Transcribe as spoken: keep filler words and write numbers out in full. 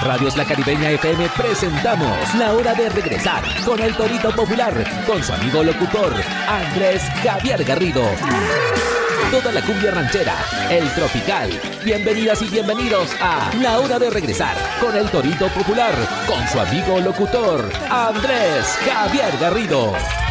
Radios La Caribeña F M presentamos La Hora de Regresar con el Torito Popular, con su amigo locutor Andrés Javier Garrido. Toda la cumbia ranchera, el tropical. Bienvenidas y bienvenidos a La Hora de Regresar con el Torito Popular, con su amigo locutor Andrés Javier Garrido.